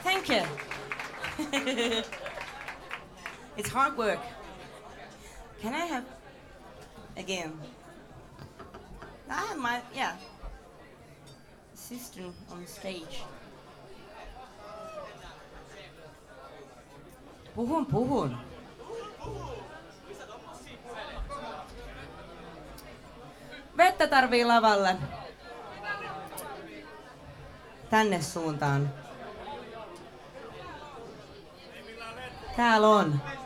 Thank you. It's hard work. Can I have again? I have my sister on stage. Puhun. Vettä tarvii lavalle. Tänne suuntaan. Täällä on.